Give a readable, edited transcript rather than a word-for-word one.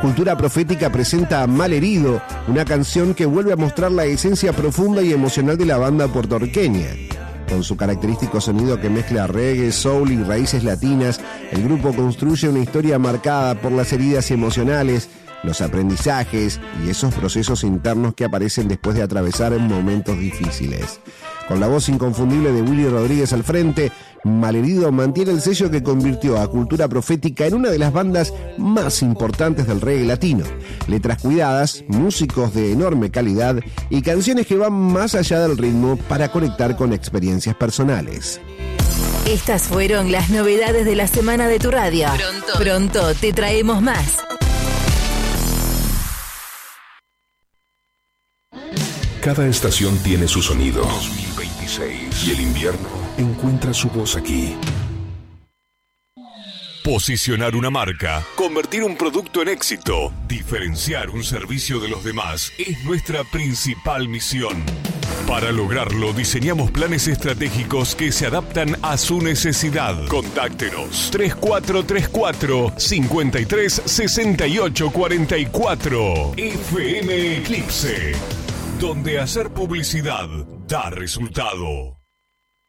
Cultura Profética presenta a Malherido, una canción que vuelve a mostrar la esencia profunda y emocional de la banda puertorriqueña. Con su característico sonido que mezcla reggae, soul y raíces latinas, el grupo construye una historia marcada por las heridas emocionales, los aprendizajes y esos procesos internos que aparecen después de atravesar momentos difíciles. Con la voz inconfundible de Willy Rodríguez al frente, Malherido mantiene el sello que convirtió a Cultura Profética en una de las bandas más importantes del reggae latino. Letras cuidadas, músicos de enorme calidad y canciones que van más allá del ritmo para conectar con experiencias personales. Estas fueron las novedades de la semana de tu radio. Pronto te traemos más. Cada estación tiene su sonido. 2026. Y el invierno encuentra su voz aquí. Posicionar una marca, convertir un producto en éxito, diferenciar un servicio de los demás es nuestra principal misión. Para lograrlo, diseñamos planes estratégicos que se adaptan a su necesidad. Contáctenos 3434-536844. FM Eclipse, donde hacer publicidad da resultado.